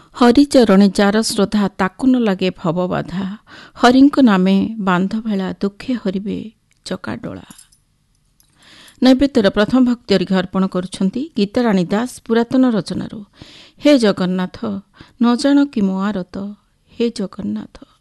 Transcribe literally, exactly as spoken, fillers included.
ହରିଚରଣେ ଯାର ଶ୍ରଦ୍ଧା ତାକୁ ନ ଲାଗେ ଭବ ବାଧା, ହରିଙ୍କ ନାମେ ବାନ୍ଧ ଭେଳା ଦୁଃଖେ ହରିବେ ଚକାଡୋଳା। ନୈବେଦ୍ୟର ପ୍ରଥମ ଭକ୍ତି ଅର୍ଘ୍ୟ ଅର୍ପଣ କରୁଛନ୍ତି ଗୀତାରାଣୀ ଦାସ ପୁରାତନ ରଚନାରୁ। ହେ ଜଗନ୍ନାଥ ନ ଜାଣ କି ମୋ ଆରତ, ହେ ଜଗନ୍ନାଥ।